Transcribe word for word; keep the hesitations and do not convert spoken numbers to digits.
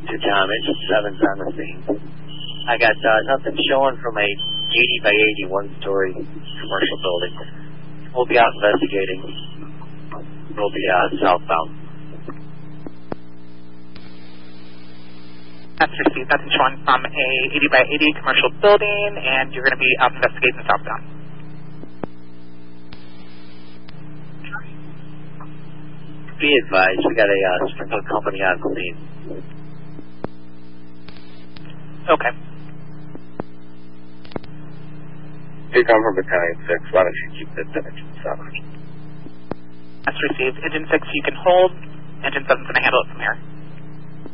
to Tom, engine seven's on the scene. I got uh, nothing showing from a eighty by eighty one-story commercial building. We'll be out investigating. We'll be uh, southbound. That's received. That's showing from a eighty by eighty commercial building, and you're going to be out investigating southbound. Be advised, we got a uh, sprinkler company on the scene. Okay. You come from Battalion six, why don't you keep this to Engine seven? That's received. Engine six, you can hold. Engine seven's going to handle it from here.